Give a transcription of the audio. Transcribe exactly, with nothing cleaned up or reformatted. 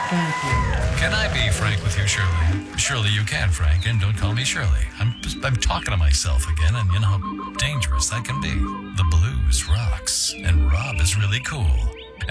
Thank you. Can I be frank with you, Shirley? Surely you can, Frank, and don't call me Shirley. I'm I'm talking to myself again, and you know how dangerous that can be. The blues rocks, and Rob is really cool.